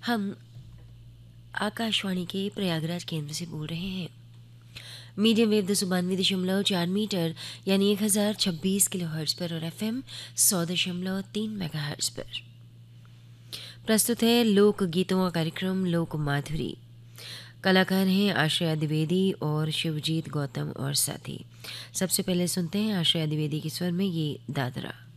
हम आकाशवाणी के प्रयागराज केंद्र से बोल रहे हैं। मीडियम वेव 292.4 मीटर यानी 1026 किलो हर्ट्ज पर और FM 100.3 मेगा हर्ट्ज पर। प्रस्तुत है लोक गीतों का कार्यक्रम लोक माधुरी। कलाकार हैं आश्रया द्विवेदी और शिवजीत गौतम और साथी। सबसे पहले सुनते हैं आश्रया द्विवेदी के स्वर में ये दादरा।